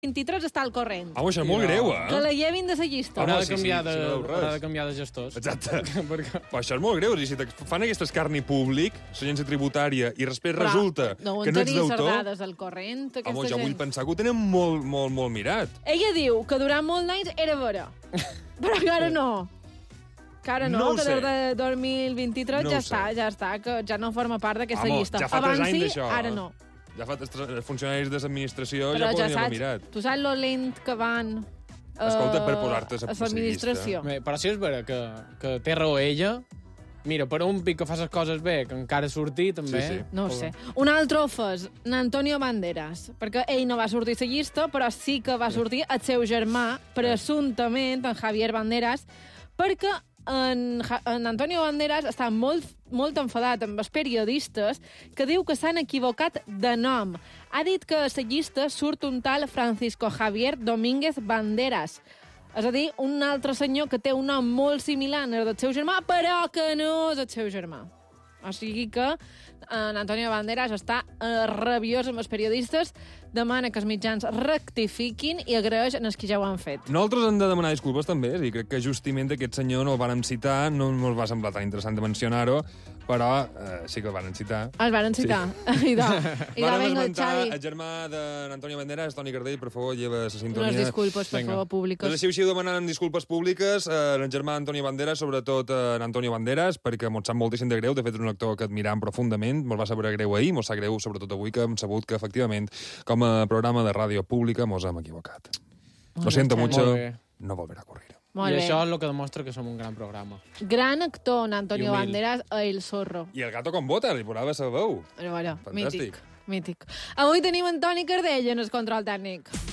2023 està al corrent. Home, això és molt greu, Que la llevin de la llista. Home, Haurà sí, de canviar de gestors. Exacte. Perquè... Però això és molt greu. Si fan aquest escarni públic, l'agència tributària, i després resulta que no ets d'autor... Sardades al corrent, aquesta Home, jo gent. vull pensar que ho tenen molt, molt, molt mirat. Ella diu que durant molts anys era vera, però que ara no. Que ara no, que des de 2023 No ja està, que ja no forma part d'aquesta llista. Ja fa 3 anys d'això. Ara no. Ja fa els funcionaris de l'administració Però ja ja podríem haver saps, mirat. tu saps lo lent que van Escolta, per posar-te a l'administració. Però si és vera que té raó ella, mira, per un pic que fa les coses bé, que encara sortir, també... Sí. No ho sé. Un altre ofès, n'Antonio Banderas, perquè ell no va sortir a la llista, però sí que va sortir el seu germà, presumptament, en Javier Banderas, perquè en Antonio Banderas està molt enfadat amb els periodistes que diu que s'han equivocat de nom. Ha dit que a la llista surt un tal Francisco Javier Domínguez Banderas. És a dir, un altre senyor que té un nom molt similar al del seu germà, però que no és el seu germà. O sigui que en Antonio Banderas està rabiós amb els periodistes, demana que els mitjans rectifiquin i agraeix als que ja ho han fet. Nosaltres hem de demanar disculpes també, és a dir, crec que justament aquest senyor no el van citar, no ens va semblar tan interessant de mencionar-ho, però sí que el van citar. El van citar. Sí. Idò, Vàrem venga, esmentar Xavi. el germà d'Antonio Banderas, Toni Cardell, per favor, lleva la sintonia. Unes disculpes, per favor, Doncs públiques. així demanant disculpes públiques el germà Antonio Banderas, sobretot en Antonio Banderas, perquè mos sap moltíssim de greu, de fet és un actor que admiram profundament, mos va saber greu ahir, mos sap greu sobretot avui que hem sabut que efectivament com a programa de ràdio pública mos hem equivocat. Lo siento mucho, no volverá a ocurrir. Molt I bé. això és el que demostra que som un gran programa. Gran actor, en Antonio I humil. Banderas, a El Zorro. I el gato con botas, li posava la veu. Bueno, Fantàstic. mític. Avui tenim en Toni Cardell en el control tècnic.